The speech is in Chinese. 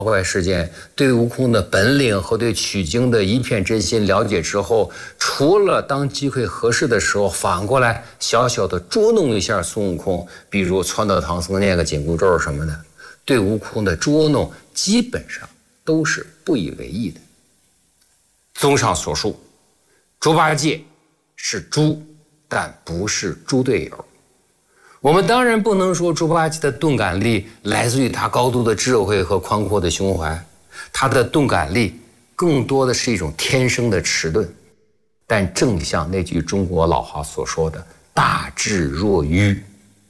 怪事件，对悟空的本领和对取经的一片真心了解之后，除了当机会合适的时候反过来小小的捉弄一下孙悟空，比如撺掇唐僧念个紧箍咒什么的，对悟空的捉弄基本上都是不以为意的。综上所述，猪八戒是猪，但不是猪队友。我们当然不能说猪八戒的钝感力来自于他高度的智慧和宽阔的胸怀，他的钝感力更多的是一种天生的迟钝。但正像那句中国老话所说的“大智若愚”，